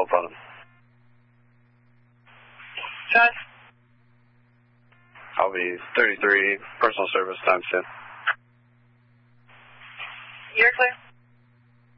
problem. Drive. I'll be 33, personal service, times 10. You're clear.